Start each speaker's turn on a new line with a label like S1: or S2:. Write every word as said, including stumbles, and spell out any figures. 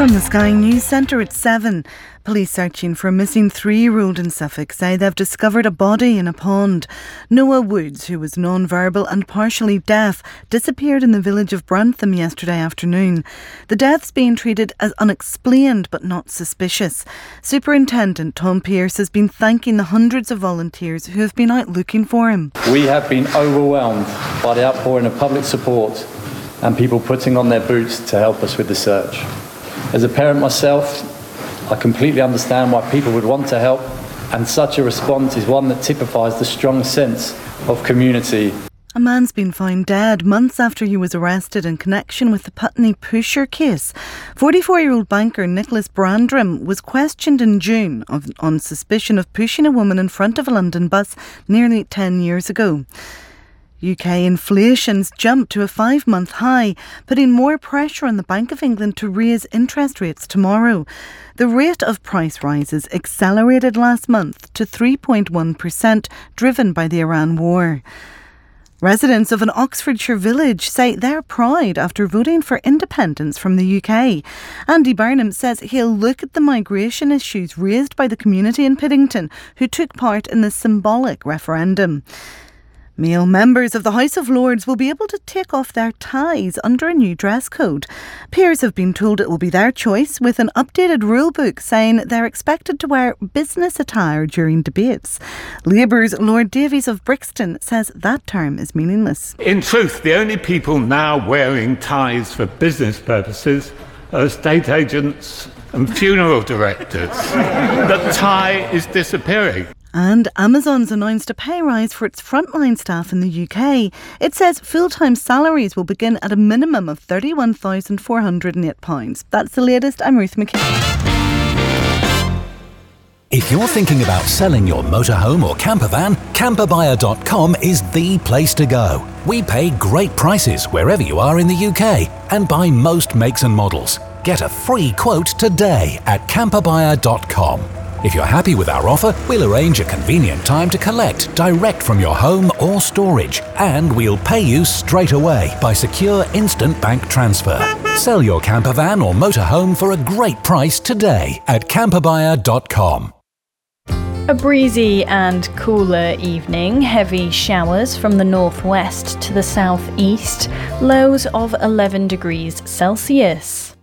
S1: From the Sky News Centre at seven. Police searching for a missing three-year-old in Suffolk say they've discovered a body in a pond. Noah Woods, who was non-verbal and partially deaf, disappeared in the village of Brantham yesterday afternoon. The death's being treated as unexplained but not suspicious. Superintendent Tom Pearce has been thanking the hundreds of volunteers who have been out looking for him.
S2: We have been overwhelmed by the outpouring of public support and people putting on their boots to help us with the search. As a parent myself, I completely understand why people would want to help, and such a response is one that typifies the strong sense of community.
S1: A man's been found dead months after he was arrested in connection with the Putney Pusher case. forty-four-year-old banker Nicholas Brandram was questioned in June of, on suspicion of pushing a woman in front of a London bus nearly ten years ago. U K inflation's jumped to a five-month high, putting more pressure on the Bank of England to raise interest rates tomorrow. The rate of price rises accelerated last month to three point one percent, driven by the Iran war. Residents of an Oxfordshire village say they're proud after voting for independence from the U K. Andy Barnum says he'll look at the migration issues raised by the community in Piddington, who took part in the symbolic referendum. Male members of the House of Lords will be able to take off their ties under a new dress code. Peers have been told it will be their choice, with an updated rulebook saying they're expected to wear business attire during debates. Labour's Lord Davies of Brixton says that term is meaningless.
S3: In truth, the only people now wearing ties for business purposes are estate agents and funeral directors. The tie is disappearing.
S1: And Amazon's announced a pay rise for its frontline staff in the U K. It says full-time salaries will begin at a minimum of thirty-one thousand four hundred eight pounds. That's the latest. I'm Ruth McKee.
S4: If you're thinking about selling your motorhome or camper van, camper buyer dot com is the place to go. We pay great prices wherever you are in the U K and buy most makes and models. Get a free quote today at camper buyer dot com. If you're happy with our offer, we'll arrange a convenient time to collect direct from your home or storage, and we'll pay you straight away by secure instant bank transfer. Sell your camper van or motorhome for a great price today at camper buyer dot com.
S5: A breezy and cooler evening, heavy showers from the northwest to the southeast, lows of eleven degrees Celsius.